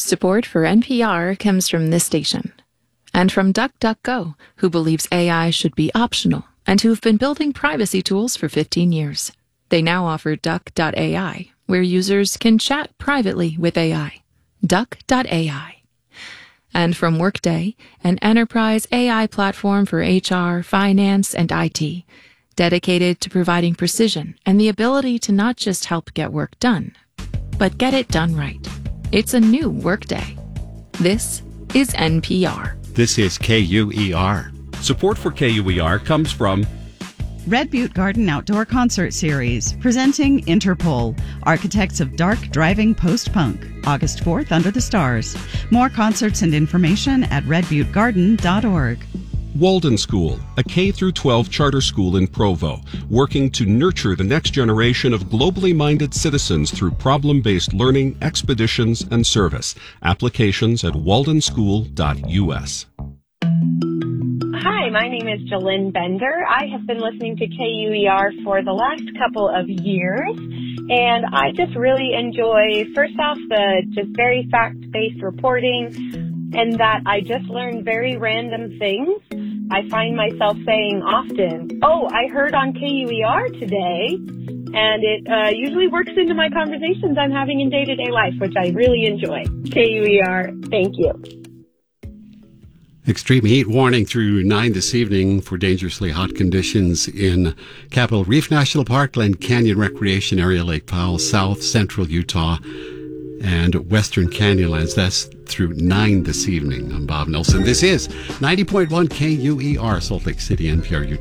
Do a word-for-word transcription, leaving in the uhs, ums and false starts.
Support for N P R comes from this station and from DuckDuckGo, who believes A I should be optional and who've been building privacy tools for fifteen years. They now offer Duck dot A I, where users can chat privately with A I. Duck dot A I. And from Workday, an enterprise A I platform for H R, finance, and I T, dedicated to providing precision and the ability to not just help get work done, but get it done right. It's a new Workday. This is N P R. This is K U E R. Support for K U E R comes from Red Butte Garden Outdoor Concert Series, presenting Interpol, Architects of Dark Driving Post-Punk, August fourth under the stars. More concerts and information at red butte garden dot org. Walden School, a K through twelve charter school in Provo, working to nurture the next generation of globally minded citizens through problem-based learning, expeditions, and service. Applications at walden school dot U S. Hi, my name is Jalynn Bender. I have been listening to K U E R for the last couple of years, and I just really enjoy, first off, the just very fact-based reporting, and that I just learn very random things. I find myself saying often, oh, I heard on K U E R today, and it uh, usually works into my conversations I'm having in day-to-day life, which I really enjoy. K U E R, thank you. Extreme heat warning through nine this evening for dangerously hot conditions in Capitol Reef National Park, Glen Canyon Recreation Area, Lake Powell, South Central Utah, and Western Canyonlands. That's through nine this evening. I'm Bob Nelson. This is ninety point one K U E R, Salt Lake City, N P R.